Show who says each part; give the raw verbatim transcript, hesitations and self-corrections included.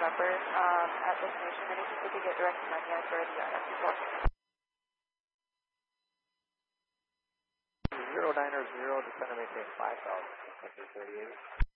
Speaker 1: November um, at destination, and if you could get direct money for the I S as well.
Speaker 2: Zero niner zero, descend to maintain five thousand, thirty-eight.